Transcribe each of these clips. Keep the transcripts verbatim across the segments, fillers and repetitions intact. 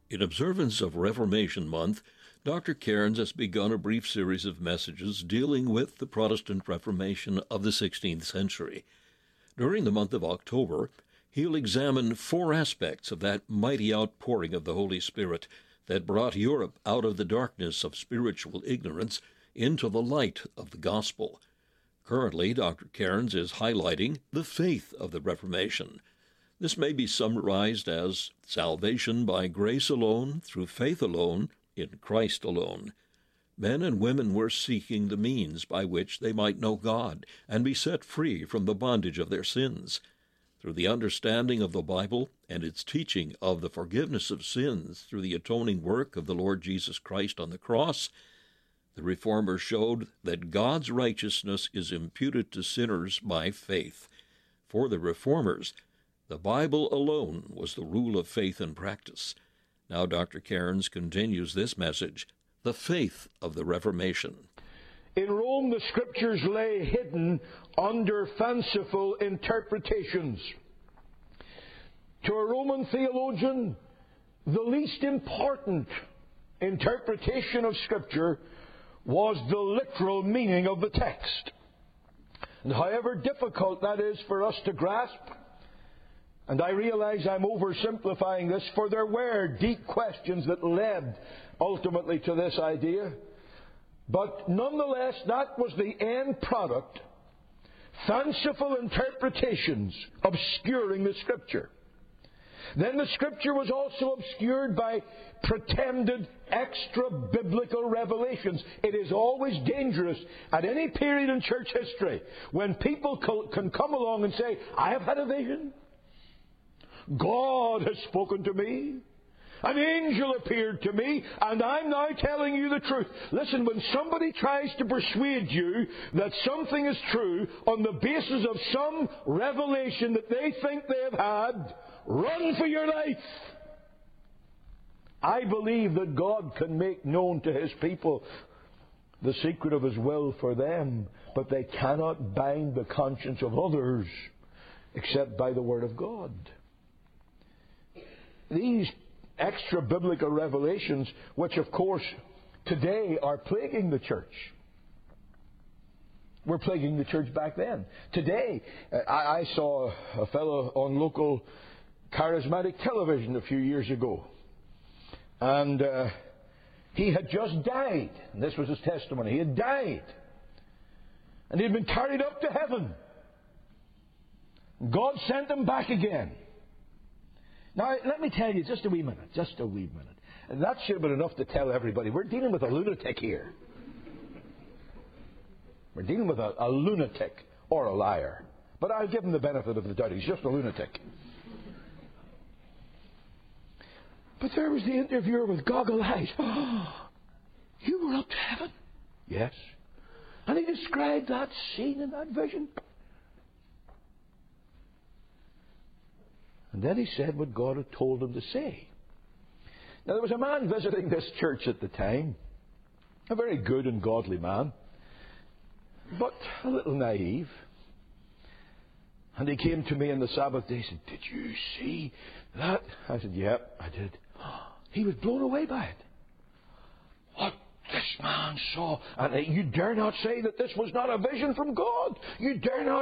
In observance of Reformation Month, Doctor Cairns has begun a brief series of messages dealing with the Protestant Reformation of the sixteenth century. During the month of October, he'll examine four aspects of that mighty outpouring of the Holy Spirit that brought Europe out of the darkness of spiritual ignorance into the light of the gospel. Currently, Doctor Cairns is highlighting the faith of the Reformation. This may be summarized as salvation by grace alone, through faith alone, in Christ alone. Men and women were seeking the means by which they might know God and be set free from the bondage of their sins. Through the understanding of the Bible and its teaching of the forgiveness of sins through the atoning work of the Lord Jesus Christ on the cross, the Reformers showed that God's righteousness is imputed to sinners by faith. For the Reformers, the Bible alone was the rule of faith and practice. Now Doctor Cairns continues this message, the faith of the Reformation. In Rome, the Scriptures lay hidden under fanciful interpretations. To a Roman theologian, the least important interpretation of Scripture was the literal meaning of the text. And however difficult that is for us to grasp, and I realize I'm oversimplifying this, for there were deep questions that led ultimately to this idea. But nonetheless, that was the end product. Fanciful interpretations obscuring the Scripture. Then the Scripture was also obscured by pretended extra-biblical revelations. It is always dangerous at any period in church history when people can come along and say, I have had a vision. God has spoken to me. An angel appeared to me, and I'm now telling you the truth. Listen, when somebody tries to persuade you that something is true on the basis of some revelation that they think they have had, run for your life. I believe that God can make known to His people the secret of His will for them, but they cannot bind the conscience of others except by the Word of God. These extra-biblical revelations, which of course today are plaguing the church, were plaguing the church back then. Today, I, I saw a fellow on local charismatic television a few years ago, and uh, he had just died. And this was his testimony. He had died, and he had been carried up to heaven. God sent him back again. Now, let me tell you, just a wee minute, just a wee minute. And that should have been enough to tell everybody. We're dealing with a lunatic here. We're dealing with a, a lunatic or a liar. But I'll give him the benefit of the doubt. He's just a lunatic. But there was the interviewer with goggle eyes. Oh, you were up to heaven? Yes. And he described that scene and that vision. And then he said what God had told him to say. Now, there was a man visiting this church at the time, a very good and godly man, but a little naive. And he came to me on the Sabbath day and said, did you see that? I said, yep, I did. He was blown away by it. What this man saw. And you dare not say that this was not a vision from God. You dare not.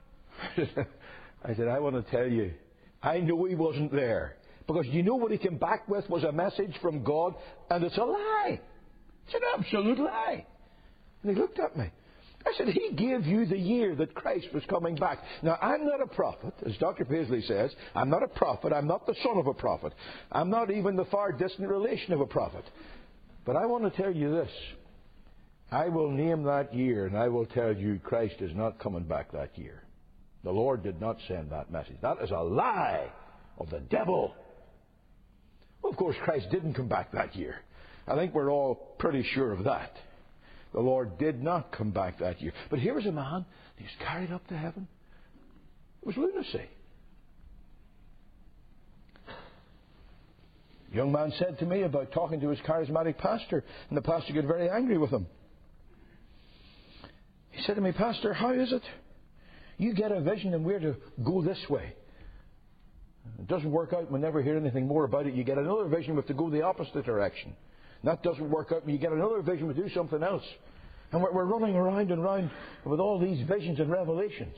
I said, I want to tell you, I know he wasn't there. Because you know what he came back with was a message from God, and it's a lie. It's an absolute lie. And he looked at me. I said, he gave you the year that Christ was coming back. Now, I'm not a prophet, as Doctor Paisley says. I'm not a prophet. I'm not the son of a prophet. I'm not even the far distant relation of a prophet. But I want to tell you this. I will name that year, and I will tell you Christ is not coming back that year. The Lord did not send that message. That is a lie of the devil. Well, of course, Christ didn't come back that year. I think we're all pretty sure of that. The Lord did not come back that year. But here was a man, he was carried up to heaven. It was lunacy. A young man said to me about talking to his charismatic pastor, and the pastor got very angry with him. He said to me, Pastor, how is it? You get a vision and we're to go this way. It doesn't work out, we never hear anything more about it. You get another vision, we have to go the opposite direction. And that doesn't work out, and you get another vision, we do something else. And we're, we're running around and around with all these visions and revelations.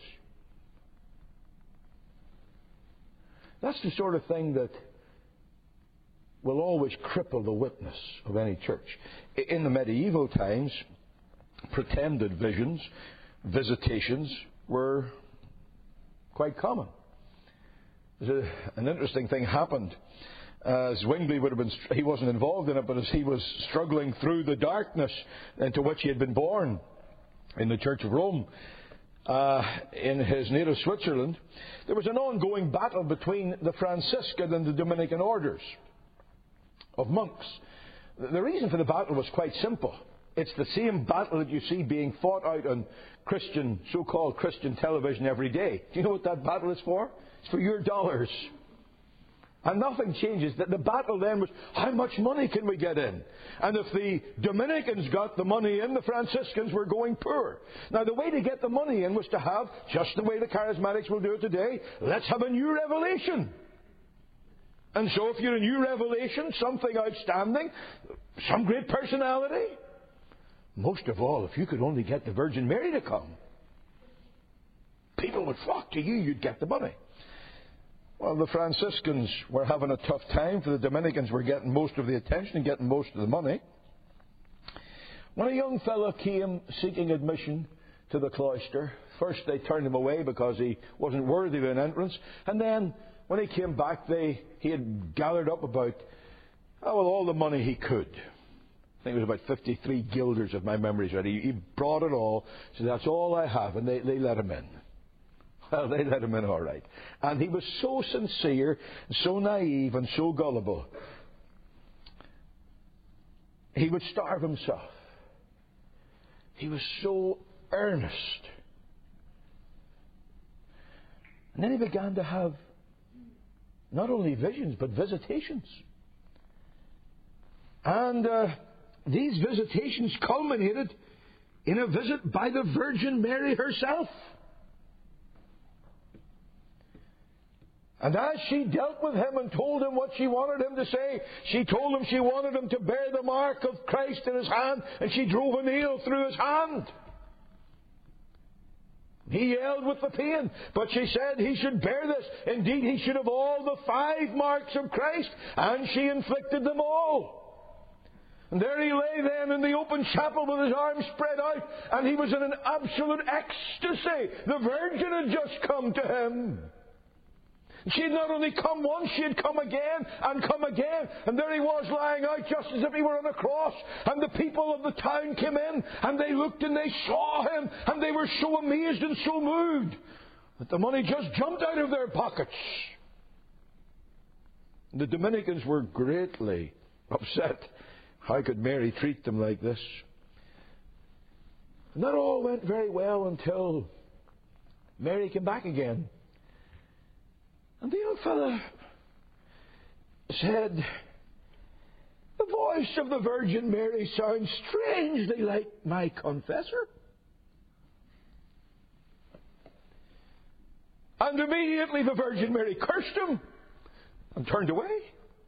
That's the sort of thing that will always cripple the witness of any church. In the medieval times, pretended visions, visitations were quite common. There's a, an interesting thing happened. As Zwingli would have been, he wasn't involved in it, but as he was struggling through the darkness into which he had been born in the Church of Rome, uh, in his native Switzerland, there was an ongoing battle between the Franciscan and the Dominican orders of monks. The reason for the battle was quite simple. It's the same battle that you see being fought out on Christian, so-called Christian television every day. Do you know what that battle is for? It's for your dollars. And nothing changes. The battle then was, how much money can we get in? And if the Dominicans got the money in, the Franciscans were going poor. Now, the way to get the money in was to have, just the way the charismatics will do it today, let's have a new revelation. And so if you're a new revelation, something outstanding, some great personality, most of all, if you could only get the Virgin Mary to come, people would flock to you, you'd get the money. Well, the Franciscans were having a tough time, for the Dominicans were getting most of the attention and getting most of the money. When a young fellow came seeking admission to the cloister, first they turned him away because he wasn't worthy of an entrance, and then when he came back, they he had gathered up about oh, well, all the money he could. I think it was about fifty-three guilders, if my memory's right. He, he brought it all, so that's all I have, and they, they let him in. Well, they let him in all right. And he was so sincere, so naive, and so gullible. He would starve himself. He was so earnest. And then he began to have not only visions, but visitations. And uh, these visitations culminated in a visit by the Virgin Mary herself. And as she dealt with him and told him what she wanted him to say, she told him she wanted him to bear the mark of Christ in his hand, and she drove a nail through his hand. He yelled with the pain, but she said he should bear this. Indeed, he should have all the five marks of Christ, and she inflicted them all. And there he lay then in the open chapel with his arms spread out, and he was in an absolute ecstasy. The Virgin had just come to him. She had not only come once, she had come again and come again. And there he was lying out just as if he were on a cross. And the people of the town came in and they looked and they saw him. And they were so amazed and so moved that the money just jumped out of their pockets. The Dominicans were greatly upset. How could Mary treat them like this? And that all went very well until Mary came back again. And the young fellow said, the voice of the Virgin Mary sounds strangely like my confessor. And immediately the Virgin Mary cursed him and turned away.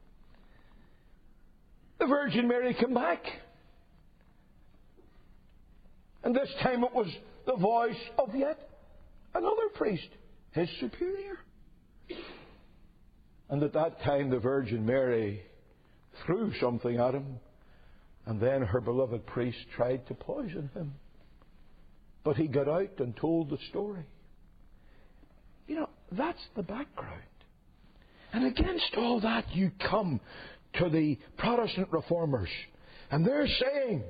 The Virgin Mary came back. And this time it was the voice of yet another priest, his superior. And at that time the Virgin Mary threw something at him, and then her beloved priest tried to poison him. But he got out and told the story. You know, that's the background. And against all that you come to the Protestant reformers, and they're saying,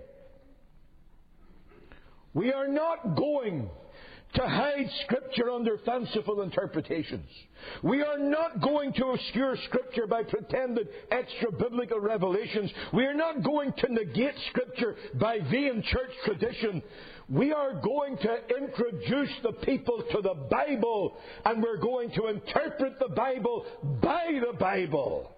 we are not going to hide Scripture under fanciful interpretations. We are not going to obscure Scripture by pretended extra-biblical revelations. We are not going to negate Scripture by vain church tradition. We are going to introduce the people to the Bible, and we're going to interpret the Bible by the Bible.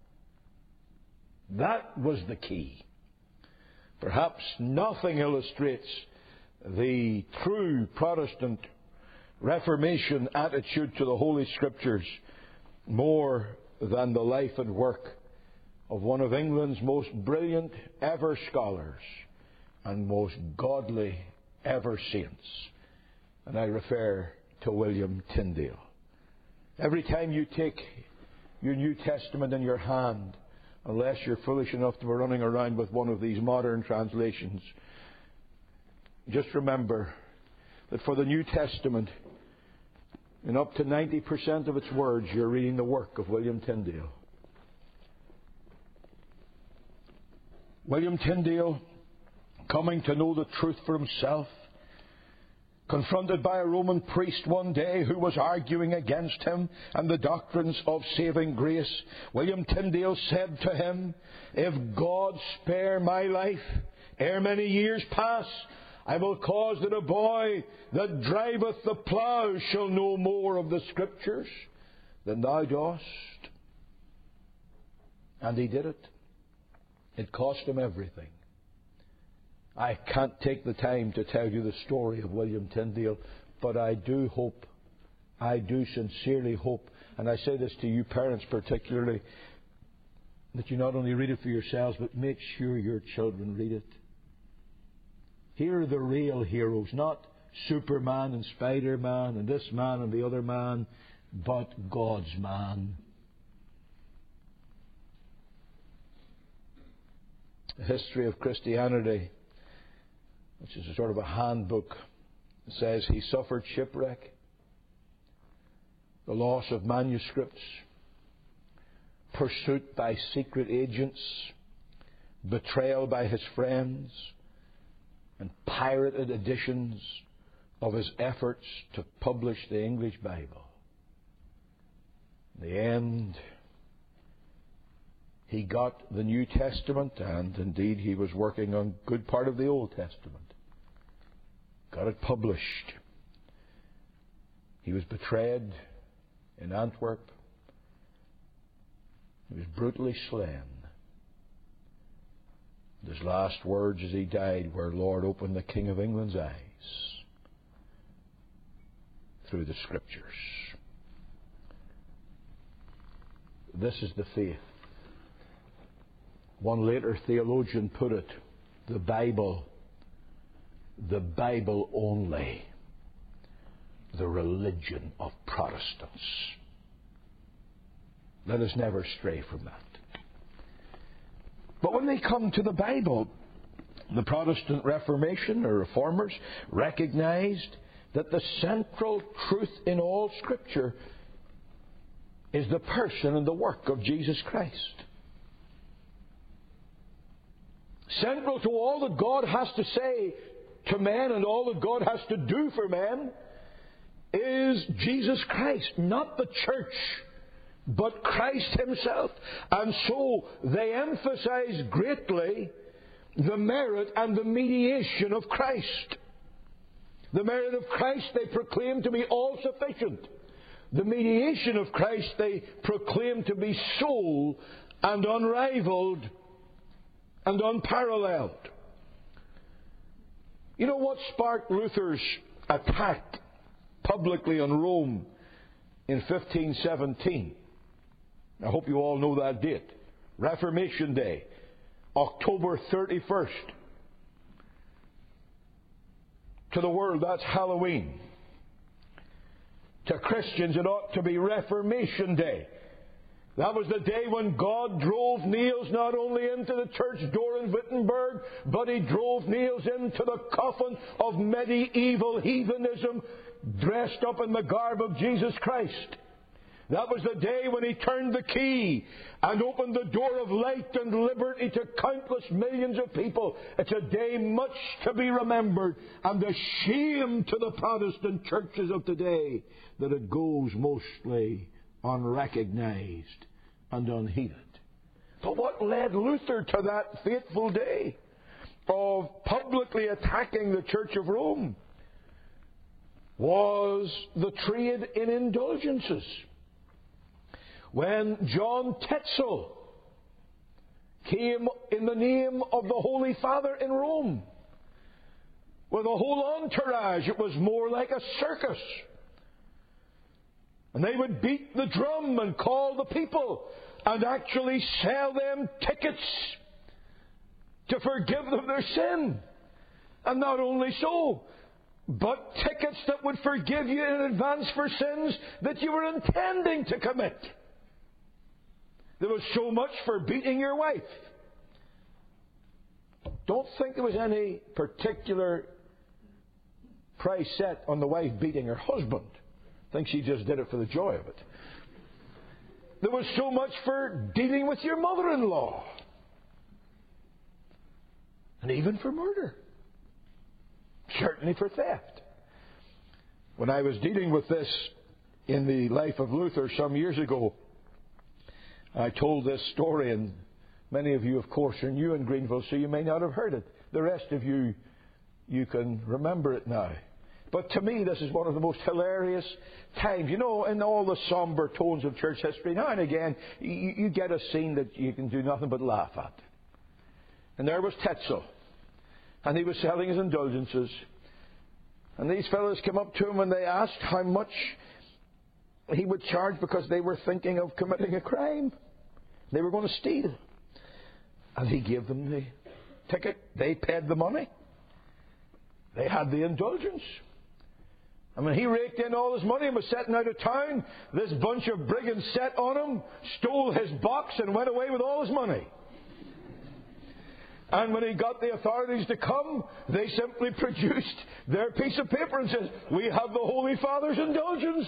That was the key. Perhaps nothing illustrates the true Protestant Reformation attitude to the Holy Scriptures more than the life and work of one of England's most brilliant ever scholars and most godly ever saints. And I refer to William Tyndale. Every time you take your New Testament in your hand, unless you're foolish enough to be running around with one of these modern translations, just remember that for the New Testament, in up to ninety percent of its words, you're reading the work of William Tyndale. William Tyndale, coming to know the truth for himself, confronted by a Roman priest one day who was arguing against him and the doctrines of saving grace, William Tyndale said to him, "If God spare my life, ere many years pass, I will cause that a boy that driveth the plough shall know more of the Scriptures than thou dost." And he did it. It cost him everything. I can't take the time to tell you the story of William Tyndale, but I do hope, I do sincerely hope, and I say this to you parents particularly, that you not only read it for yourselves, but make sure your children read it. Here are the real heroes, not Superman and Spider-Man and this man and the other man, but God's man. The History of Christianity, which is a sort of a handbook, says he suffered shipwreck, the loss of manuscripts, pursuit by secret agents, betrayal by his friends, and pirated editions of his efforts to publish the English Bible. In the end, he got the New Testament, and indeed he was working on a good part of the Old Testament. Got it published. He was betrayed in Antwerp. He was brutally slain. His last words as he died were, "Lord, open the King of England's eyes through the Scriptures." This is the faith. One later theologian put it, the Bible, the Bible only, the religion of Protestants. Let us never stray from that. But when they come to the Bible, the Protestant Reformation or Reformers recognized that the central truth in all Scripture is the person and the work of Jesus Christ. Central to all that God has to say to men and all that God has to do for men is Jesus Christ, not the church, but Christ Himself. And so they emphasize greatly the merit and the mediation of Christ. The merit of Christ they proclaim to be all-sufficient. The mediation of Christ they proclaim to be sole and unrivaled and unparalleled. You know what sparked Luther's attack publicly on Rome in fifteen seventeen? I hope you all know that date. Reformation Day, October thirty-first. To the world, that's Halloween. To Christians, it ought to be Reformation Day. That was the day when God drove nails not only into the church door in Wittenberg, but He drove nails into the coffin of medieval heathenism, dressed up in the garb of Jesus Christ. That was the day when He turned the key and opened the door of light and liberty to countless millions of people. It's a day much to be remembered, and a shame to the Protestant churches of today that it goes mostly unrecognized and unheeded. But what led Luther to that fateful day of publicly attacking the Church of Rome was the trade in indulgences. When John Tetzel came in the name of the Holy Father in Rome with a whole entourage, it was more like a circus. And they would beat the drum and call the people and actually sell them tickets to forgive them their sin. And not only so, but tickets that would forgive you in advance for sins that you were intending to commit. There was so much for beating your wife. Don't think there was any particular price set on the wife beating her husband. I think she just did it for the joy of it. There was so much for dealing with your mother-in-law. And even for murder. Certainly for theft. When I was dealing with this in the life of Luther some years ago, I told this story, and many of you, of course, are new in Greenville, so you may not have heard it. The rest of you, you can remember it now. But to me, this is one of the most hilarious times. You know, in all the somber tones of church history, now and again, you, you get a scene that you can do nothing but laugh at. And there was Tetzel. And he was selling his indulgences. And these fellows came up to him and they asked how much he would charge because they were thinking of committing a crime. They were going to steal. And he gave them the ticket. They paid the money. They had the indulgence. And when he raked in all his money and was setting out of town, this bunch of brigands set on him, stole his box and went away with all his money. And when he got the authorities to come, they simply produced their piece of paper and said, "We have the Holy Father's indulgence."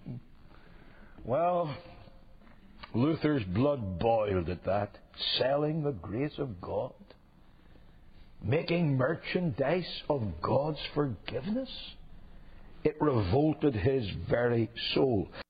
Well, Luther's blood boiled at that. Selling the grace of God. Making merchandise of God's forgiveness. It revolted his very soul.